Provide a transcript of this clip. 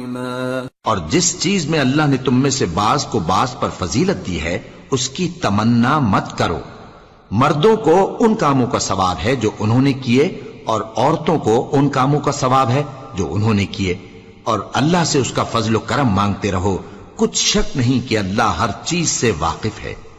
और जिस चीज में अल्लाह ने तुम में से बाज को बाज पर फजीलत दी है उसकी तमन्ना मत करो। मर्दों को उन कामों का सवाब है जो उन्होंने किए और औरतों को उन कामों का सवाब है जो उन्होंने किए, और अल्लाह से उसका फजल करम मांगते रहो। कुछ शक नहीं कि अल्लाह हर चीज से वाकिफ है।